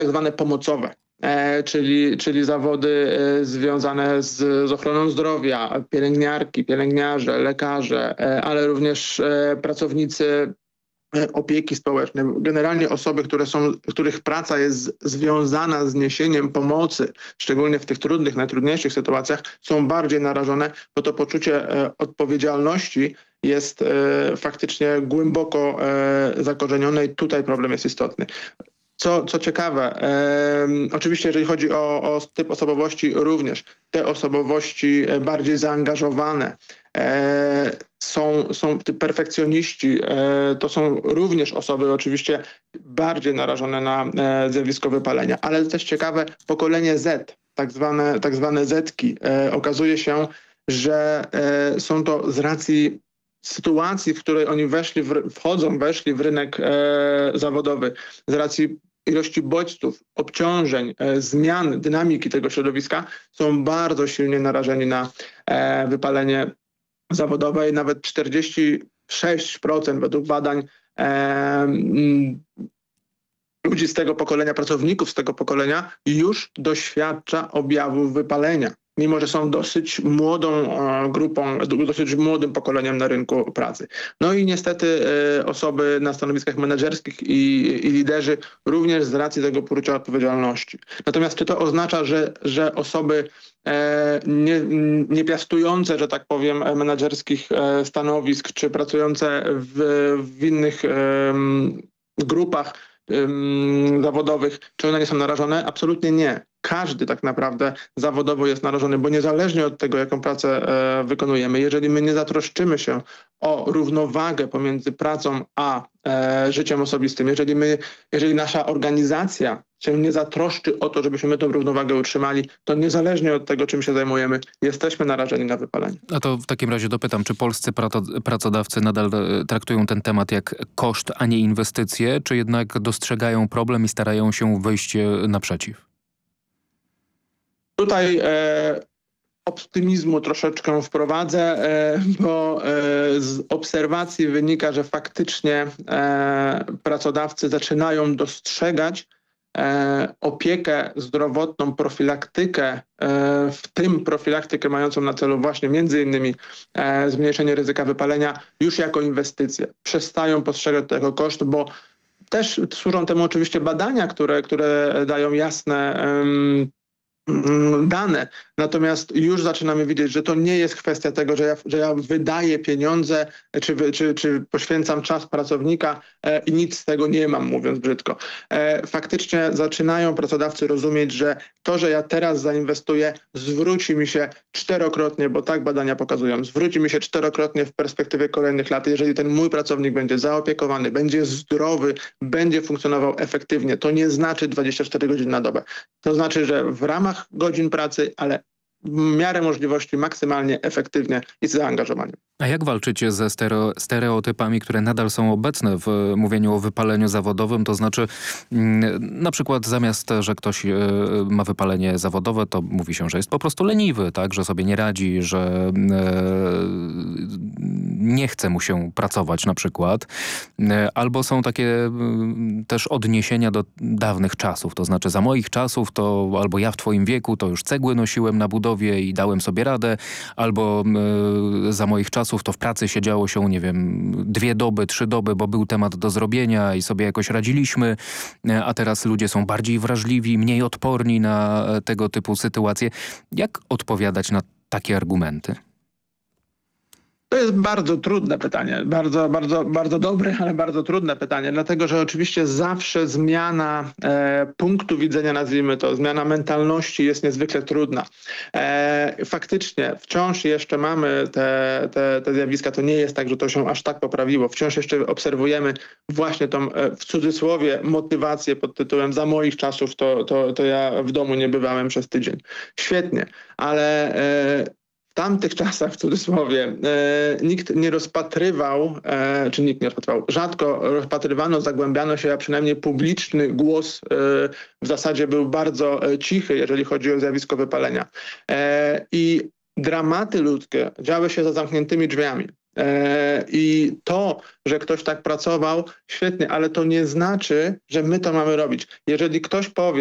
tak zwane pomocowe. Czyli zawody związane z ochroną zdrowia, pielęgniarki, pielęgniarze, lekarze, ale również pracownicy opieki społecznej, generalnie osoby, których praca jest związana z niesieniem pomocy, szczególnie w tych trudnych, najtrudniejszych sytuacjach, są bardziej narażone, bo to poczucie odpowiedzialności jest faktycznie głęboko zakorzenione i tutaj problem jest istotny. Co ciekawe, oczywiście jeżeli chodzi o typ osobowości, również te osobowości bardziej zaangażowane, są perfekcjoniści, to są również osoby oczywiście bardziej narażone na zjawisko wypalenia, ale też ciekawe, pokolenie Z, tak zwane Zetki, okazuje się, że są to z racji sytuacji, w której oni weszli w rynek zawodowy, z racji ilości bodźców, obciążeń, zmian, dynamiki tego środowiska, są bardzo silnie narażeni na wypalenie zawodowe i nawet 46% według badań ludzi z tego pokolenia, pracowników z tego pokolenia już doświadcza objawów wypalenia, mimo że są dosyć młodą grupą, dosyć młodym pokoleniem na rynku pracy. No i niestety osoby na stanowiskach menedżerskich i liderzy również z racji tego poczucia odpowiedzialności. Natomiast czy to oznacza, że osoby nie piastujące, że tak powiem, menedżerskich stanowisk, czy pracujące w innych grupach zawodowych, czy one nie są narażone? Absolutnie nie. Każdy tak naprawdę zawodowo jest narażony, bo niezależnie od tego, jaką pracę wykonujemy, jeżeli my nie zatroszczymy się o równowagę pomiędzy pracą a życiem osobistym, jeżeli nasza organizacja się nie zatroszczy o to, żebyśmy tę równowagę utrzymali, to niezależnie od tego, czym się zajmujemy, jesteśmy narażeni na wypalenie. A to w takim razie dopytam, czy polscy pracodawcy nadal traktują ten temat jak koszt, a nie inwestycje, czy jednak dostrzegają problem i starają się wyjść naprzeciw? Tutaj optymizmu troszeczkę wprowadzę, bo z obserwacji wynika, że faktycznie pracodawcy zaczynają dostrzegać opiekę zdrowotną, profilaktykę, w tym profilaktykę mającą na celu właśnie między innymi zmniejszenie ryzyka wypalenia już jako inwestycję. Przestają postrzegać to jako koszt, bo też służą temu oczywiście badania, które dają jasne dane, natomiast już zaczynamy widzieć, że to nie jest kwestia tego, że ja wydaję pieniądze czy poświęcam czas pracownika i nic z tego nie mam, mówiąc brzydko. Faktycznie zaczynają pracodawcy rozumieć, że to, że ja teraz zainwestuję, zwróci mi się czterokrotnie, bo tak badania pokazują, zwróci mi się czterokrotnie w perspektywie kolejnych lat, jeżeli ten mój pracownik będzie zaopiekowany, będzie zdrowy, będzie funkcjonował efektywnie. To nie znaczy 24 godziny na dobę. To znaczy, że w ramach godzin pracy, ale w miarę możliwości maksymalnie efektywnie i z zaangażowaniem. A jak walczycie ze stereotypami, które nadal są obecne w mówieniu o wypaleniu zawodowym? To znaczy na przykład zamiast, że ktoś ma wypalenie zawodowe, to mówi się, że jest po prostu leniwy, tak? Że sobie nie radzi, że nie chce mu się pracować na przykład. Albo są takie też odniesienia do dawnych czasów. To znaczy za moich czasów to albo ja w twoim wieku to już cegły nosiłem na budowie i dałem sobie radę, albo za moich czasów to w pracy siedziało się, nie wiem, 2 doby, 3 doby, bo był temat do zrobienia i sobie jakoś radziliśmy, a teraz ludzie są bardziej wrażliwi, mniej odporni na tego typu sytuacje. Jak odpowiadać na takie argumenty? To jest bardzo trudne pytanie, bardzo dobre, ale bardzo trudne pytanie, dlatego że oczywiście zawsze zmiana punktu widzenia, nazwijmy to, zmiana mentalności jest niezwykle trudna. Faktycznie wciąż jeszcze mamy te zjawiska, to nie jest tak, że to się aż tak poprawiło. Wciąż jeszcze obserwujemy właśnie tą w cudzysłowie motywację pod tytułem za moich czasów to ja w domu nie bywałem przez tydzień. Świetnie, ale w tamtych czasach, w cudzysłowie, nikt nie rozpatrywał, rzadko rozpatrywano, zagłębiano się, a przynajmniej publiczny głos w zasadzie był bardzo cichy, jeżeli chodzi o zjawisko wypalenia. I dramaty ludzkie działy się za zamkniętymi drzwiami. I to, że ktoś tak pracował, świetnie, ale to nie znaczy, że my to mamy robić. Jeżeli ktoś powie,